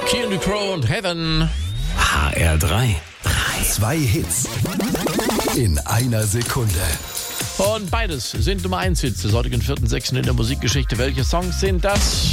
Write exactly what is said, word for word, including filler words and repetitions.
Keanu Crow und Heaven. H R drei. Zwei Hits in einer Sekunde. Und beides sind Nummer eins Hits des heutigen vierten sechsten in der Musikgeschichte. Welche Songs sind das?